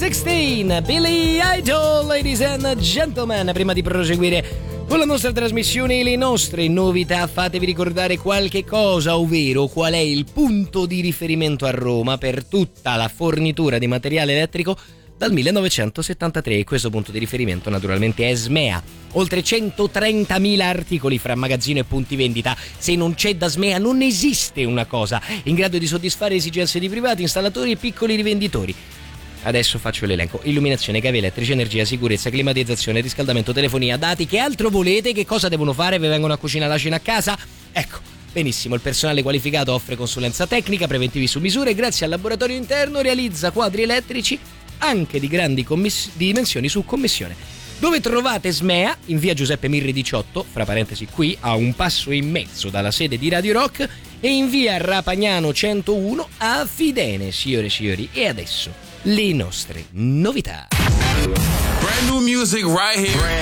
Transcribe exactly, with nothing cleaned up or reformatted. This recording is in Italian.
sedici, Billy Idol, ladies and gentlemen. Prima di proseguire con la nostra trasmissione e le nostre novità, fatevi ricordare qualche cosa, ovvero qual è il punto di riferimento a Roma per tutta la fornitura di materiale elettrico dal millenovecentosettantatré, e questo punto di riferimento naturalmente è Smea. Oltre centotrentamila articoli fra magazzino e punti vendita. Se non c'è da Smea non esiste una cosa in grado di soddisfare esigenze di privati, installatori e piccoli rivenditori. Adesso faccio l'elenco: illuminazione, cavi elettrici, energia, sicurezza, climatizzazione, riscaldamento, telefonia, dati. Che altro volete? Che cosa devono fare? Vi vengono a cucinare la cena a casa? Ecco, benissimo, il personale qualificato offre consulenza tecnica, preventivi su misura e grazie al laboratorio interno realizza quadri elettrici anche di grandi commiss- dimensioni su commissione. Dove trovate Smea? In via Giuseppe Mirri diciotto, fra parentesi qui, a un passo in mezzo dalla sede di Radio Rock, e in via Rapagnano centouno a Fidene, signore e signori. E adesso le nostre novità. Brand new music right here.